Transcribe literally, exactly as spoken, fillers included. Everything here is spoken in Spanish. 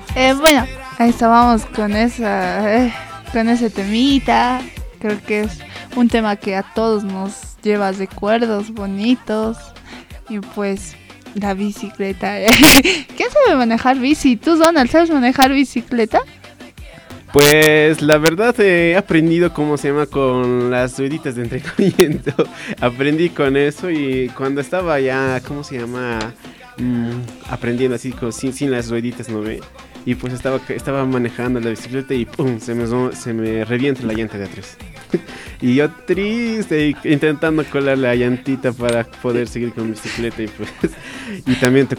Eh, bueno, ahí estábamos con esa, eh, con ese temita. Creo que es un tema que a todos nos lleva recuerdos bonitos. Y pues la bicicleta. ¿Quién sabe manejar bici? ¿Tú, Donald, sabes manejar bicicleta? Pues la verdad he aprendido cómo se llama con las rueditas de entrenamiento. Aprendí con eso y cuando estaba ya, ¿cómo se llama? Mm, aprendiendo así con, sin, sin las rueditas, ¿no ve? Y pues estaba, estaba manejando la bicicleta y ¡pum! Se me, se me revienta la llanta de atrás. Y yo triste, intentando colar la llantita para poder seguir con mi bicicleta y pues y también te